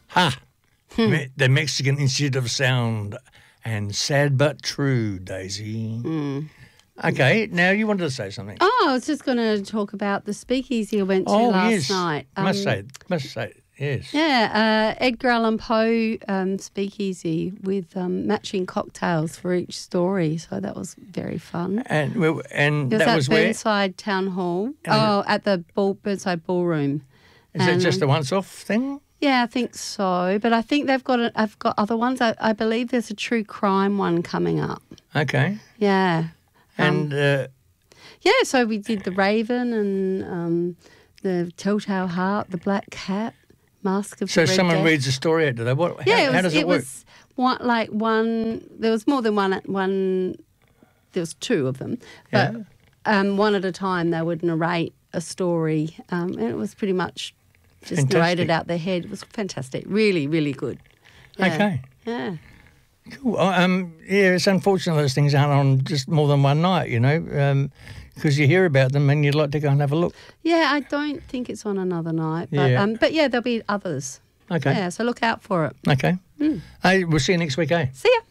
Ha! The Mexican Institute of Sound. And sad but true, Daisy. Okay, now you wanted to say something. Oh, I was just going to talk about the speakeasy I went to last night. Must say, yes. Yeah, Edgar Allan Poe speakeasy with matching cocktails for each story. So that was very fun. And it that was at where? Burnside Town Hall. At the Burnside Ballroom. Is it just a once-off thing? Yeah, I think so. But I think I've got other ones. I believe there's a true crime one coming up. Okay. Yeah. And so we did The Raven and the Telltale Heart, The Black Cat, Mask of the Red someone Death. reads a story out, do they? How does it work? There was more than one. There was two of them, but one at a time they would narrate a story, and it was pretty much just narrated out their head. It was fantastic, really, really good. Yeah. Okay. Yeah. Cool. It's unfortunate those things aren't on just more than one night, because you hear about them and you'd like to go and have a look. Yeah, I don't think it's on another night, but there'll be others. Okay. Yeah, so look out for it. Okay. Hey, we'll see you next week, eh? See ya.